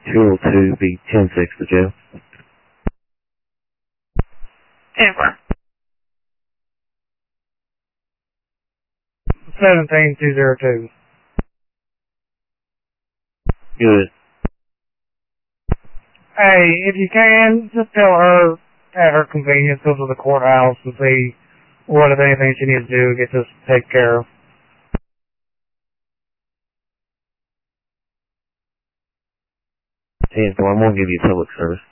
202 be 10-6 to jail. 10-4. 17202. Good. Hey, if you can, just tell her at her convenience, go to the courthouse and see what, if anything, she needs to do to get this taken care of. 10-4, I'm going to give you public service.